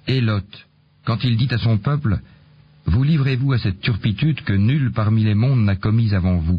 Et Lot, quand il dit à son peuple, vous livrez-vous à cette turpitude que nul parmi les mondes n'a commise avant vous.